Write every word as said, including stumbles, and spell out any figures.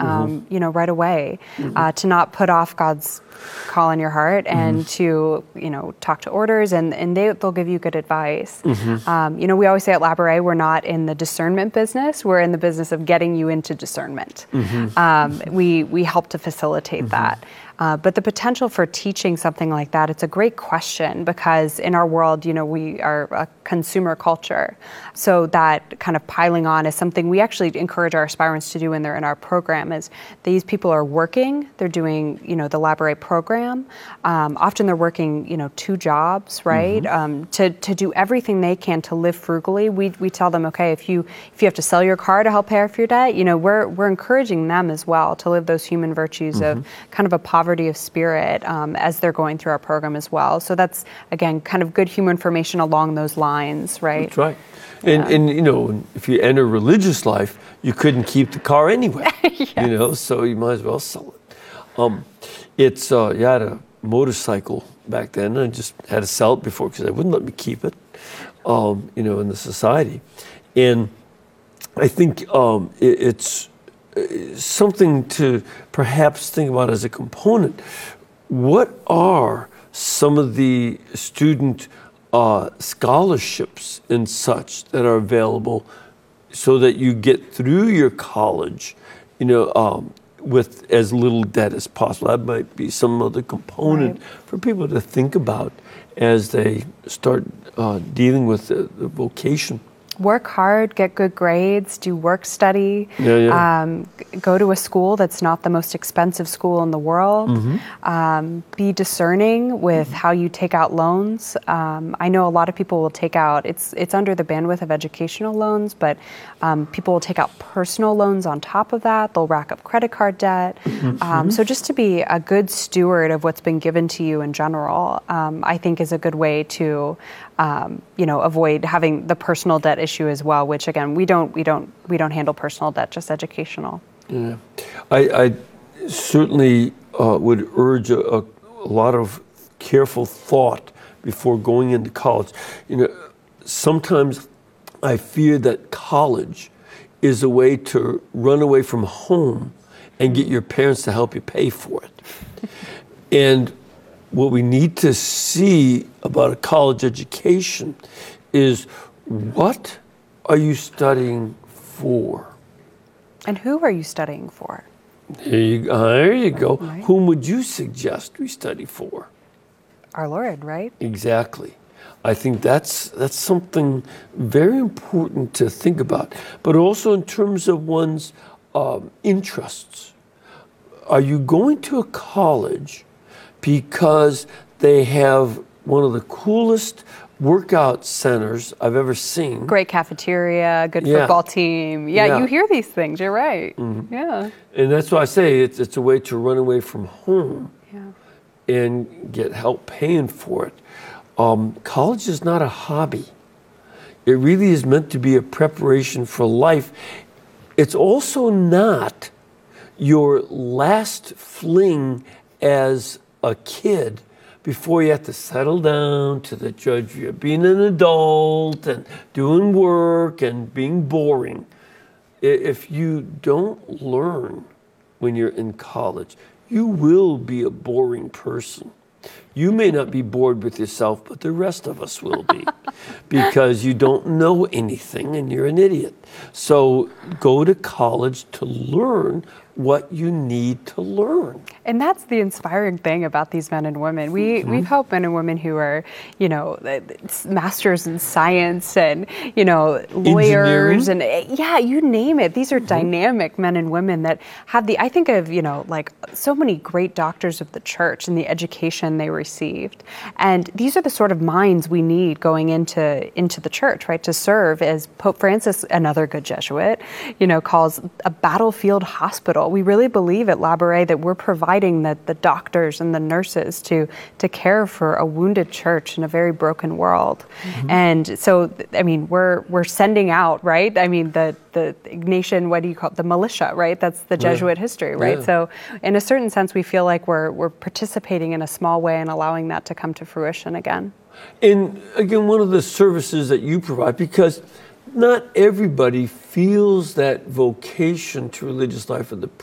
um, Mm-hmm. you know, right away, Mm-hmm. uh, to not put off God's call in your heart, and Mm-hmm. to, you know, talk to orders, and, and they, they'll give you good advice. Mm-hmm. Um, you know, we always say at Labouré, we're not in the discernment business, we're in the business of getting you into discernment. Mm-hmm. Um, we, we help to facilitate that. Uh, but the potential for teaching something like that, it's a great question, because in our world, you know, we are a consumer culture. So that kind of piling on is something we actually encourage our aspirants to do when they're in our program. Is these people are working, they're doing, you know, the Labouré program. Um, often they're working, you know, two jobs, right? Mm-hmm. Um, to, to do everything they can to live frugally. We, we tell them, okay, if you if you have to sell your car to help pay off your debt, you know, we're we're encouraging them as well to live those human virtues Mm-hmm. of kind of a poverty of spirit um, as they're going through our program as well. So that's, again, kind of good human information along those lines, right? That's right. And, Yeah. and, you know, if you enter religious life, you couldn't keep the car anyway, Yes. you know, so you might as well sell it. Um, it's, uh, you had a motorcycle back then, and I just had to sell it before because they wouldn't let me keep it, um, you know, in the society. And I think um, it, it's something to perhaps think about as a component. What are some of the student uh, scholarships and such that are available so that you get through your college, you know, um, with as little debt as possible? That might be some other component Right. for people to think about as they start uh, dealing with the, the vocation. Work hard, get good grades, do work study, Yeah, yeah. Um, g- go to a school that's not the most expensive school in the world. Mm-hmm. Um, be discerning with how you take out loans. Um, I know a lot of people will take out, it's it's under the bandwidth of educational loans, but um, people will take out personal loans on top of that. They'll rack up credit card debt. Um, so just to be a good steward of what's been given to you in general, um, I think is a good way to, um, you know, avoid having the personal debt issue as well. Which again, we don't we don't we don't handle personal debt, just educational. Yeah, I, I certainly uh, would urge a, a, a lot of careful thought before going into college. You know, sometimes I fear that college is a way to run away from home and get your parents to help you pay for it. And what we need to see about a college education is, what are you studying for? And who are you studying for? There you, uh, there you go. Right. Whom would you suggest we study for? Our Lord, right? Exactly. I think that's that's something very important to think about, but also in terms of one's um, interests. Are you going to a college because they have one of the coolest workout centers I've ever seen? Great cafeteria, good Yeah. football team. Yeah, Yeah. you hear these things. You're right. Yeah. And that's why I say it's, it's a way to run away from home Yeah. and get help paying for it. Um, college is not a hobby. It really is meant to be a preparation for life. It's also not your last fling as a kid before you have to settle down to the judge of being an adult and doing work and being boring. I- If you don't learn when you're in college, you will be a boring person. You may not be bored with yourself, but the rest of us will be because you don't know anything and you're an idiot. So go to college to learn what you need to learn. And that's the inspiring thing about these men and women. We, Mm-hmm. we've helped men and women who are, you know, masters in science and, you know, lawyers and yeah, you name it. These are Mm-hmm. dynamic men and women that have the, I think of, you know, like so many great doctors of the church and the education they received. And these are the sort of minds we need going into, into the church, right? To serve, as Pope Francis, another good Jesuit, you know, calls a battlefield hospital. We really believe at Labouré that we're providing the, the doctors and the nurses to to care for a wounded church in a very broken world. Mm-hmm. And so, I mean, we're we're sending out, right? I mean, the the Ignatian, what do you call it? The militia, right? That's the Jesuit yeah. history, right? Yeah. So, in a certain sense, we feel like we're we're participating in a small way and allowing that to come to fruition again. And again, one of the services that you provide, because not everybody feels that vocation to religious life or the